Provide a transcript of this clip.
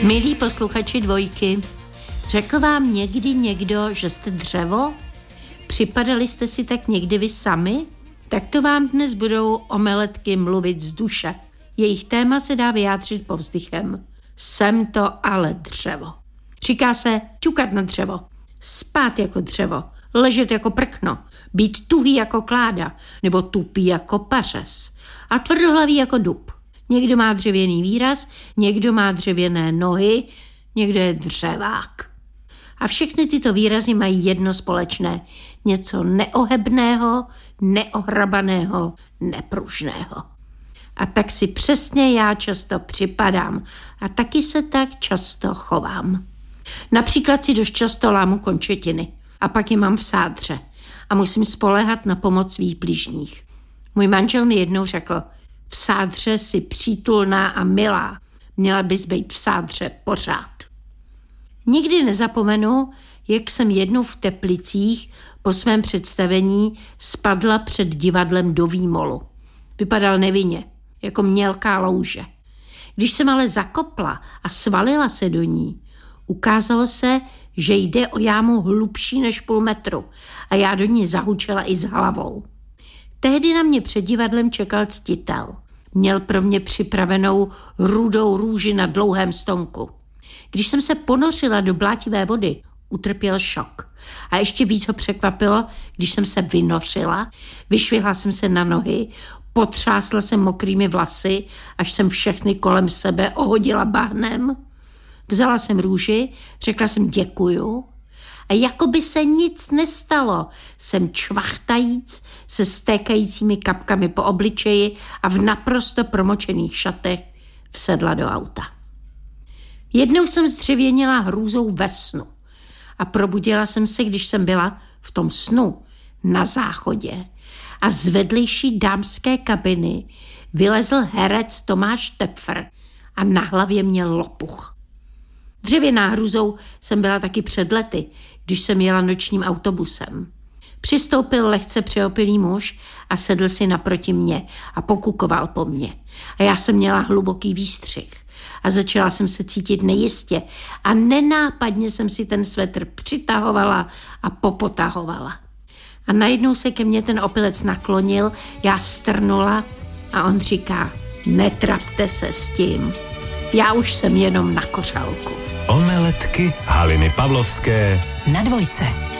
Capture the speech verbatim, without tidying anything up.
Milí posluchači Dvojky, řekl vám někdy někdo, že jste dřevo? Připadali jste si tak někdy vy sami? Tak to vám dnes budou omeletky mluvit z duše. Jejich téma se dá vyjádřit povzdychem. Jsem to ale dřevo. Říká se ťukat na dřevo, spát jako dřevo, ležet jako prkno, být tuhý jako kláda nebo tupý jako pařez a tvrdohlavý jako dub. Někdo má dřevěný výraz, někdo má dřevěné nohy, někdo je dřevák. A všechny tyto výrazy mají jedno společné. Něco neohebného, neohrabaného, nepružného. A tak si přesně já často připadám a taky se tak často chovám. Například si dost často lámu končetiny a pak je mám v sádře a musím spoléhat na pomoc svých bližních. Můj manžel mi jednou řekl, v sádře si přítulná a milá, měla bys být v sádře pořád. Nikdy nezapomenu, jak jsem jednou v Teplicích po svém představení spadla před divadlem do výmolu. Vypadal nevinně, jako mělká louže. Když jsem ale zakopla a svalila se do ní, ukázalo se, že jde o jámu hlubší než půl metru a já do ní zahučela i s hlavou. Tehdy na mě před divadlem čekal ctitel. Měl pro mě připravenou rudou růži na dlouhém stonku. Když jsem se ponořila do blátivé vody, utrpěl šok. A ještě víc ho překvapilo, když jsem se vynořila, vyšvihla jsem se na nohy, potřásla jsem mokrými vlasy, až jsem všechny kolem sebe ohodila bahnem. Vzala jsem růži, řekla jsem děkuju a jako by se nic nestalo, jsem čvachtajíc se stékajícími kapkami po obličeji a v naprosto promočených šatech vsedla do auta. Jednou jsem zdřevěnila hrůzou ve snu a probudila jsem se, když jsem byla v tom snu na záchodě a z vedlejší dámské kabiny vylezl herec Tomáš Tepfr a na hlavě měl lopuch. Dřevěná hrůzou jsem byla taky před lety, když jsem jela nočním autobusem. Přistoupil lehce přeopilý muž a sedl si naproti mě a pokukoval po mně. A já jsem měla hluboký výstřih a začala jsem se cítit nejistě a nenápadně jsem si ten svetr přitahovala a popotahovala. A najednou se ke mně ten opilec naklonil, já strnula a on říká, netrapte se s tím, já už jsem jenom na kořálku. Omeletky Haliny Pavlovské na Dvojce.